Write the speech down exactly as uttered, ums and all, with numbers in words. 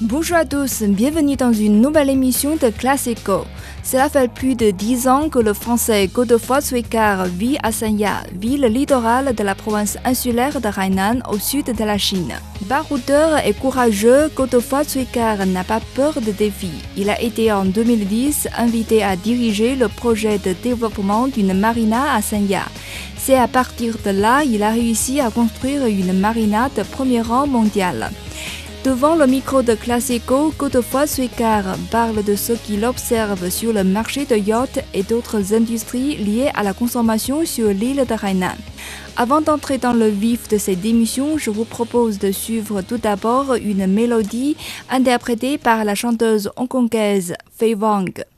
Bonjour à tous, bienvenue dans une nouvelle émission de Classe Éco. Cela fait plus de dix ans que le Français Godefroy Suikar vit à Sanya, ville littorale de la province insulaire de Hainan au sud de la Chine. Baroudeur et courageux, Godefroy Suikar n'a pas peur de défis. Il a été en deux mille dix invité à diriger le projet de développement d'une marina à Sanya. C'est à partir de là qu'il a réussi à construire une marina de premier rang mondial. Devant le micro de Classe Éco, Godefroy Suikar parle de ce qu'il observe sur le marché de yachts et d'autres industries liées à la consommation sur l'île de Hainan. Avant d'entrer dans le vif de cette émission, je vous propose de suivre tout d'abord une mélodie interprétée par la chanteuse hongkongaise Fei Wang.